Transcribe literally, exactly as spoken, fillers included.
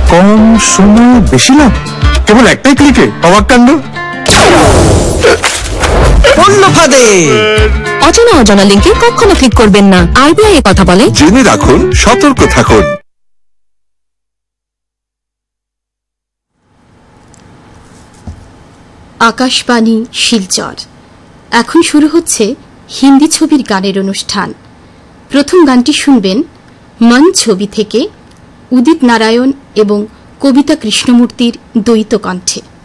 কম সময় বেশি লাভ, কেবল একটাই ক্লিকে অবাক কাণ্ড। অজানা অজানা লিঙ্কে কখনো ক্লিক করবেন না। আরবিআই এর কথা বলে, জেনে রাখুন, সতর্ক থাকুন। আকাশবাণী শিলচর। এখন শুরু হচ্ছে হিন্দি ছবির গানের অনুষ্ঠান। প্রথম গানটি শুনবেন মন ছবি থেকে উদিত নারায়ণ এবং কবিতা কৃষ্ণমূর্তির দ্বৈত কণ্ঠে।